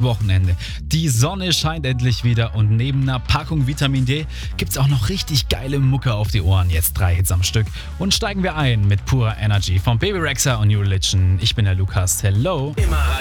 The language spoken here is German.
Wochenende. Die Sonne scheint endlich wieder und neben einer Packung Vitamin D gibt's auch noch richtig geile Mucke auf die Ohren. Jetzt 3 Hits am Stück und steigen wir ein mit purer Energy von Baby Rexha und New Religion. Ich bin der Lukas. Hello.